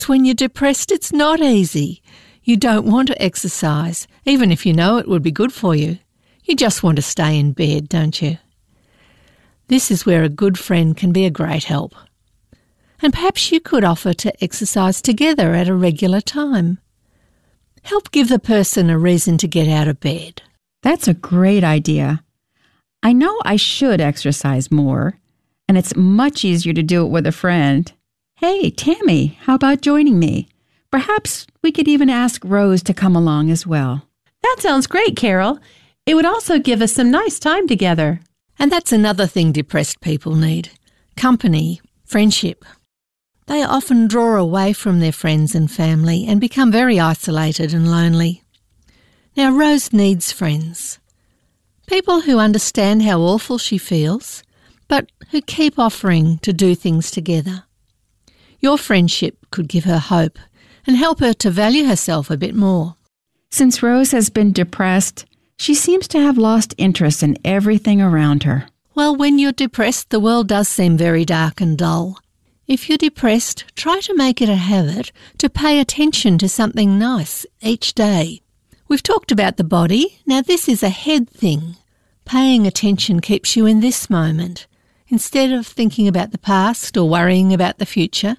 When you're depressed, it's not easy. You don't want to exercise, even if you know it would be good for you. You just want to stay in bed, don't you? This is where a good friend can be a great help. And perhaps you could offer to exercise together at a regular time. Help give the person a reason to get out of bed. That's a great idea. I know I should exercise more, and it's much easier to do it with a friend. Hey, Tammy, how about joining me? Perhaps we could even ask Rose to come along as well. That sounds great, Carol. It would also give us some nice time together. And that's another thing depressed people need. Company, friendship. They often draw away from their friends and family and become very isolated and lonely. Now, Rose needs friends. People who understand how awful she feels, but who keep offering to do things together. Your friendship could give her hope and help her to value herself a bit more. Since Rose has been depressed, she seems to have lost interest in everything around her. Well, when you're depressed, the world does seem very dark and dull. If you're depressed, try to make it a habit to pay attention to something nice each day. We've talked about the body. Now this is a head thing. Paying attention keeps you in this moment, instead of thinking about the past or worrying about the future.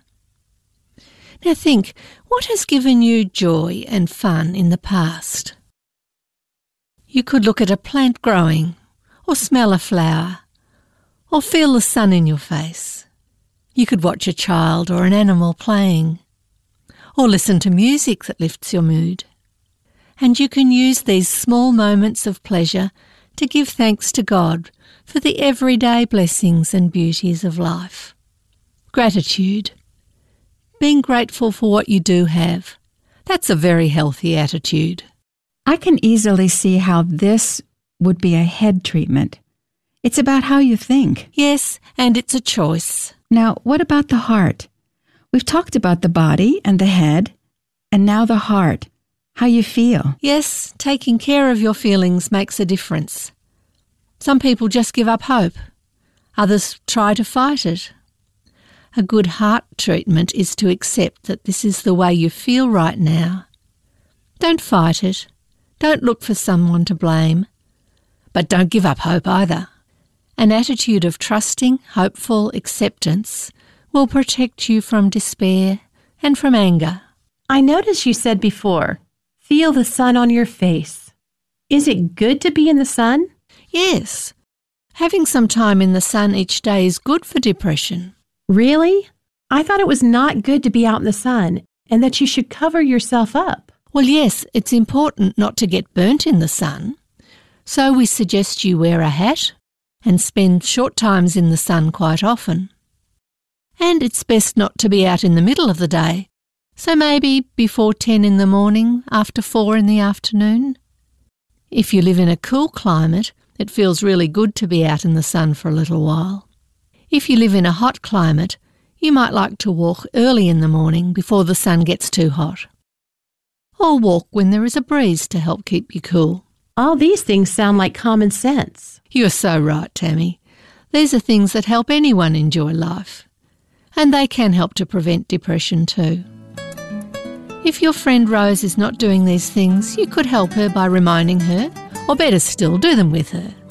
Now think, what has given you joy and fun in the past? You could look at a plant growing, or smell a flower, or feel the sun in your face. You could watch a child or an animal playing, or listen to music that lifts your mood. And you can use these small moments of pleasure to give thanks to God for the everyday blessings and beauties of life. Gratitude. Being grateful for what you do have. That's a very healthy attitude. I can easily see how this would be a head treatment. It's about how you think. Yes, and it's a choice. Now, what about the heart? We've talked about the body and the head, and now the heart, how you feel. Yes, taking care of your feelings makes a difference. Some people just give up hope. Others try to fight it. A good heart treatment is to accept that this is the way you feel right now. Don't fight it. Don't look for someone to blame. But don't give up hope either. An attitude of trusting, hopeful acceptance will protect you from despair and from anger. I noticed you said before, feel the sun on your face. Is it good to be in the sun? Yes. Having some time in the sun each day is good for depression. Really? I thought it was not good to be out in the sun and that you should cover yourself up. Well, yes, it's important not to get burnt in the sun. So we suggest you wear a hat and spend short times in the sun quite often. And it's best not to be out in the middle of the day. So maybe before 10 in the morning, after 4 in the afternoon. If you live in a cool climate, it feels really good to be out in the sun for a little while. If you live in a hot climate, you might like to walk early in the morning before the sun gets too hot. Or walk when there is a breeze to help keep you cool. All these things sound like common sense. You're so right, Tammy. These are things that help anyone enjoy life. And they can help to prevent depression too. If your friend Rose is not doing these things, you could help her by reminding her, or better still, do them with her.